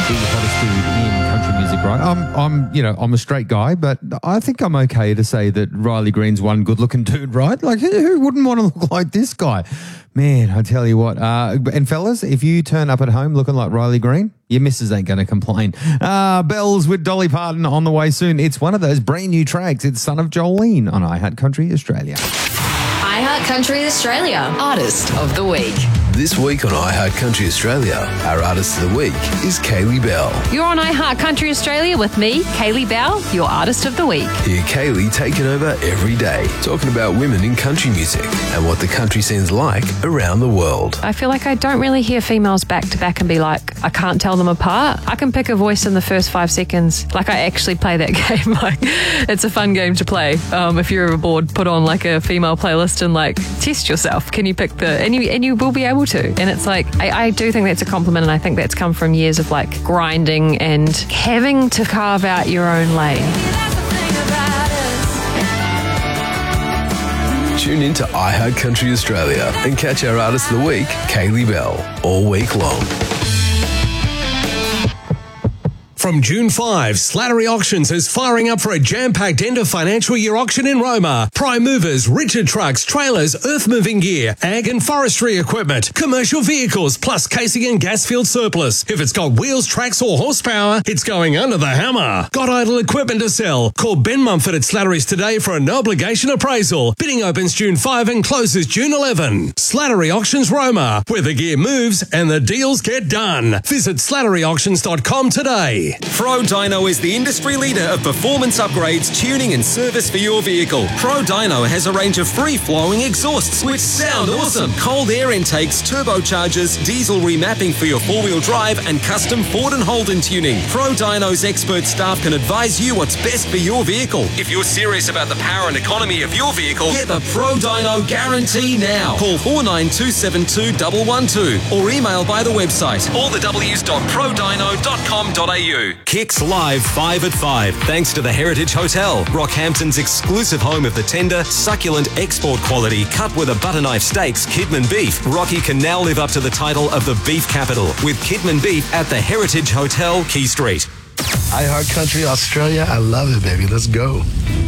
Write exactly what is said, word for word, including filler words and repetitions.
the hottest dude in country music, right? I'm, I'm, you know, I'm a straight guy, but I think I'm okay to say that Riley Green's one good-looking dude, right? Like, who, who wouldn't want to look like this guy? Man, I tell you what. Uh, and fellas, if you turn up at home looking like Riley Green, your missus ain't going to complain. Uh, Bells with Dolly Parton on the way soon. It's one of those brand new tracks. It's Son of Jolene on iHeart Country Australia. iHeart Country Australia, Artist of the Week. This week on iHeart Country Australia, our Artist of the Week is Kaylee Bell. You're on iHeart Country Australia with me, Kaylee Bell, your Artist of the Week. Hear Kaylee taking over every day, talking about women in country music and what the country scene's like around the world. I feel like I don't really hear females back to back and be like, I can't tell them apart. I can pick a voice in the first five seconds. Like, I actually play that game. Like, it's a fun game to play. Um, if you're ever bored, put on like a female playlist and like test yourself. Can you pick the, and you, and you will be able to. And it's like, I, I do think that's a compliment, and I think that's come from years of like grinding and having to carve out your own lane. Tune in to iHeart Country Australia and catch our Artist of the Week, Kaylee Bell, all week long. From June fifth, Slattery Auctions is firing up for a jam-packed end of financial year auction in Roma. Prime movers, Richard trucks, trailers, earth-moving gear, ag and forestry equipment, commercial vehicles, plus casing and gas field surplus. If it's got wheels, tracks or horsepower, it's going under the hammer. Got idle equipment to sell? Call Ben Mumford at Slattery's today for a no-obligation appraisal. Bidding opens June fifth and closes June eleventh. Slattery Auctions Roma, where the gear moves and the deals get done. Visit slattery auctions dot com today. Pro Dyno is the industry leader of performance upgrades, tuning and service for your vehicle. Pro Dyno has a range of free-flowing exhausts which sound awesome. Cold air intakes, turbochargers, diesel remapping for your four-wheel drive and custom Ford and Holden tuning. Pro Dyno's expert staff can advise you what's best for your vehicle. If you're serious about the power and economy of your vehicle, get the Pro Dyno guarantee now. Call four nine two seven two one one two or email by the website all the w's dot pro dyno dot com dot a u. Kicks live five at five, thanks to the Heritage Hotel, Rockhampton's exclusive home of the tender, succulent, export quality, cut with a butter knife steaks, Kidman Beef. Rocky can now live up to the title of the beef capital with Kidman Beef at the Heritage Hotel, Key Street. iHeart Country Australia, I love it, baby. Let's go.